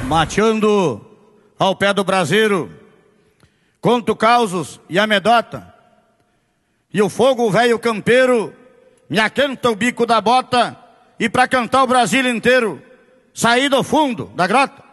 Mateando ao pé do braseiro, conto causos e amedota, e o fogo velho campeiro me aquenta o bico da bota, e pra cantar o Brasil inteiro, saí do fundo da grota.